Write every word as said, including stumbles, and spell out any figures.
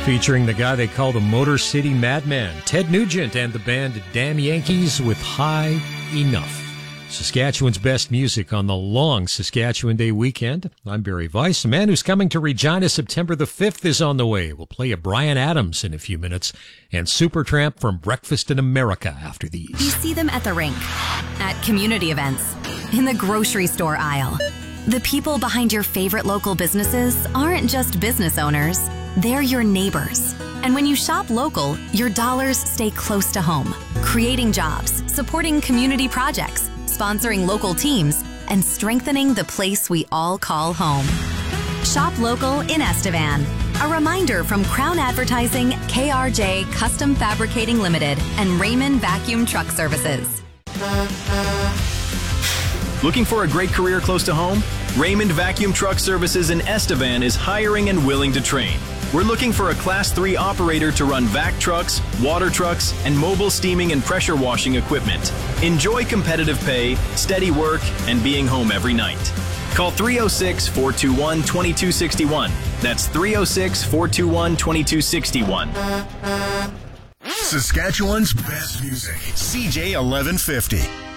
featuring the guy they call the Motor City Madman, Ted Nugent, and the band Damn Yankees with High Enough. Saskatchewan's best music on the long Saskatchewan Day weekend. I'm Barry Weiss. A man who's coming to Regina September the fifth is on the way. We'll play a Bryan Adams in a few minutes and Supertramp from Breakfast in America after these. You see them at the rink, at community events, in the grocery store aisle. The people behind your favorite local businesses aren't just business owners. They're your neighbors. And when you shop local, your dollars stay close to home, creating jobs, supporting community projects, sponsoring local teams, and strengthening the place we all call home. Shop local in Estevan. A reminder from Crown Advertising, K R J Custom Fabricating Limited, and Raymond Vacuum Truck Services. Looking for a great career close to home? Raymond Vacuum Truck Services in Estevan is hiring and willing to train. We're looking for a Class three operator to run vac trucks, water trucks, and mobile steaming and pressure washing equipment. Enjoy competitive pay, steady work, and being home every night. Call three oh six, four two one, two two six one. That's three oh six, four two one, two two six one. Saskatchewan's best music. C J eleven fifty.